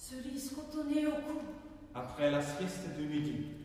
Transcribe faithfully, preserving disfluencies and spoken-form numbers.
cerise cotonnée au cou. Après la sieste de midi,